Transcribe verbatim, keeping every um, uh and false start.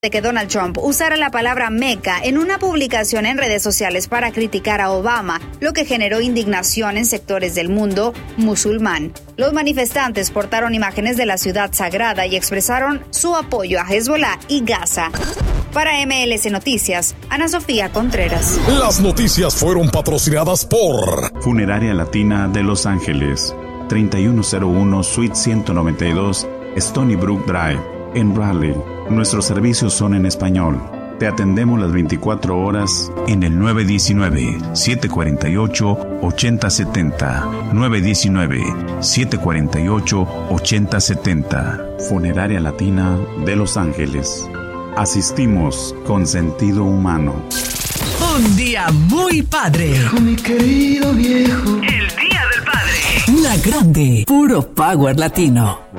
de que Donald Trump usara la palabra Meca en una publicación en redes sociales para criticar a Obama, lo que generó indignación en sectores del mundo musulmán. Los manifestantes portaron imágenes de la ciudad sagrada y expresaron su apoyo a Hezbollah y Gaza. Para M L C Noticias, Ana Sofía Contreras. Las noticias fueron patrocinadas por Funeraria Latina de Los Ángeles, treinta y uno cero uno Suite ciento noventa y dos, Stony Brook Drive, en Raleigh. Nuestros servicios son en español. Te atendemos las veinticuatro horas en el nueve uno nueve, siete cuatro ocho, ocho cero siete cero. nueve uno nueve, siete cuatro ocho, ocho cero siete cero. Funeraria Latina de Los Ángeles. Asistimos con sentido humano. Un día muy padre. Viejo, mi querido viejo. El Día del Padre. Una grande, puro power latino.